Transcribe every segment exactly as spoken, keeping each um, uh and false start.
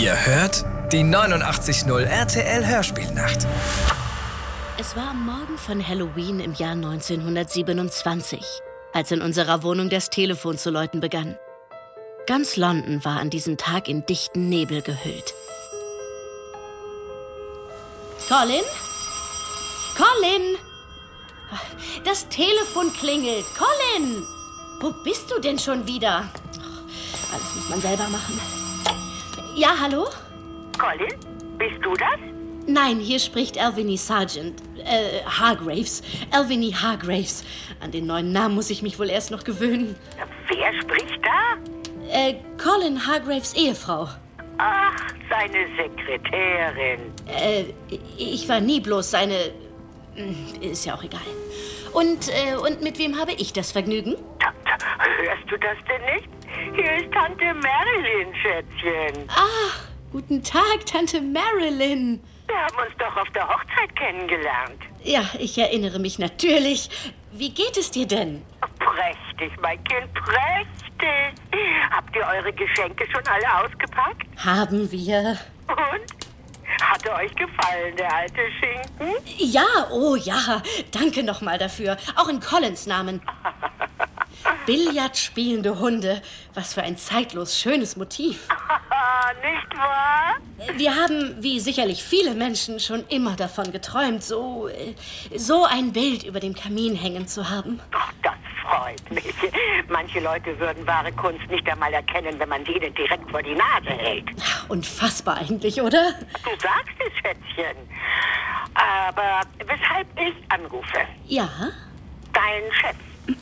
Ihr hört die neunundachtzig Komma null R T L Hörspielnacht. Es war am Morgen von Halloween im Jahr neunzehnhundertsiebenundzwanzig, als in unserer Wohnung das Telefon zu läuten begann. Ganz London war an diesem Tag in dichten Nebel gehüllt. Colin? Colin? Das Telefon klingelt. Colin! Wo bist du denn schon wieder? Ach, alles muss man selber machen. Ja, hallo? Colin, bist du das? Nein, hier spricht Elvini Sargent. Äh, Hargraves. Elvini Hargraves. An den neuen Namen muss ich mich wohl erst noch gewöhnen. Wer spricht da? Äh, Colin Hargraves Ehefrau. Ach, seine Sekretärin. Äh, ich war nie bloß seine... Ist ja auch egal. Und, äh, und mit wem habe ich das Vergnügen? Ta- ta- Hörst du das denn nicht? Hier ist Tante Marilyn, Schätzchen. Ah, guten Tag, Tante Marilyn. Wir haben uns doch auf der Hochzeit kennengelernt. Ja, ich erinnere mich natürlich. Wie geht es dir denn? Prächtig, mein Kind, prächtig. Habt ihr eure Geschenke schon alle ausgepackt? Haben wir. Und? Hat er euch gefallen, der alte Schinken? Ja, oh ja. Danke nochmal dafür. Auch in Collins Namen. Billard spielende Hunde. Was für ein zeitlos schönes Motiv. Nicht wahr? Wir haben, wie sicherlich viele Menschen, schon immer davon geträumt, so, äh, so ein Bild über dem Kamin hängen zu haben. Ach, das freut mich. Manche Leute würden wahre Kunst nicht einmal erkennen, wenn man sie ihnen direkt vor die Nase hält. Unfassbar eigentlich, oder? Du sagst es, Schätzchen. Aber weshalb ich anrufe? Ja? Dein Chef.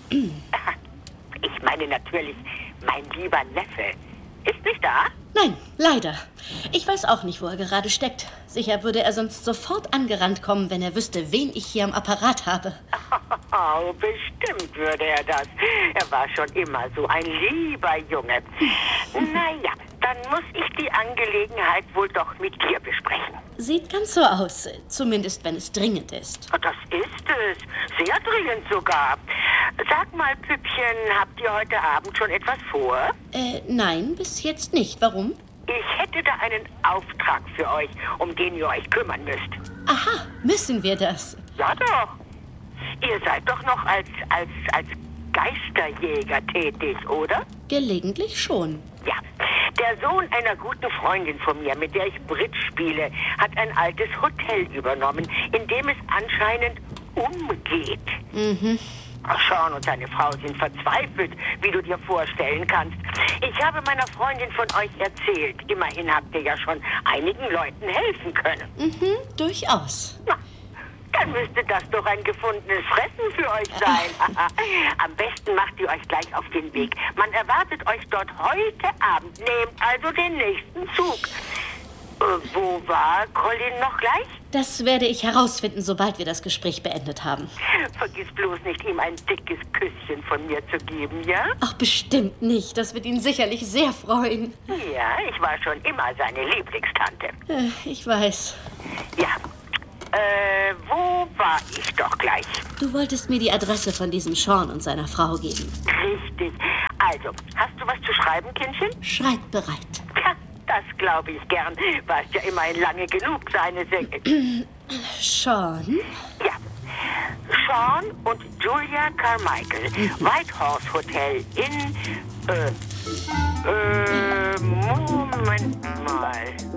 Ich meine natürlich, mein lieber Neffe. Ist nicht da? Nein, leider. Ich weiß auch nicht, wo er gerade steckt. Sicher würde er sonst sofort angerannt kommen, wenn er wüsste, wen ich hier am Apparat habe. Oh, bestimmt würde er das. Er war schon immer so ein lieber Junge. Naja, dann muss ich die Angelegenheit wohl doch mit dir besprechen. Sieht ganz so aus, zumindest wenn es dringend ist. Das ist es. Sehr dringend sogar. Sag mal, Püppchen, habt ihr heute Abend schon etwas vor? Äh, nein, bis jetzt nicht. Warum? Ich hätte da einen Auftrag für euch, um den ihr euch kümmern müsst. Aha, müssen wir das? Ja doch. Ihr seid doch noch als, als, als Geisterjäger tätig, oder? Gelegentlich schon. Ja. Der Sohn einer guten Freundin von mir, mit der ich Bridge spiele, hat ein altes Hotel übernommen, in dem es anscheinend umgeht. Mhm. Sean und seine Frau sind verzweifelt, wie du dir vorstellen kannst. Ich habe meiner Freundin von euch erzählt. Immerhin habt ihr ja schon einigen Leuten helfen können. Mhm, durchaus. Na, dann müsste das doch ein gefundenes Fressen für euch sein. Am besten macht ihr euch gleich auf den Weg. Man erwartet euch dort heute Abend. Nehmt also den nächsten Zug. Äh, wo war Colin noch gleich? Das werde ich herausfinden, sobald wir das Gespräch beendet haben. Vergiss bloß nicht, ihm ein dickes Küsschen von mir zu geben, ja? Ach, bestimmt nicht. Das wird ihn sicherlich sehr freuen. Ja, ich war schon immer seine Lieblingstante. Äh, ich weiß. Ja, äh, wo war ich doch gleich? Du wolltest mir die Adresse von diesem Sean und seiner Frau geben. Richtig. Also, hast du was zu schreiben, Kindchen? Schreib bereit. Ja, das glaube ich gern. Warst ja immerhin lange genug seine Säcke. Sean? Ja. Sean und Julia Carmichael. Whitehorse Hotel in, äh, äh, Moment mal.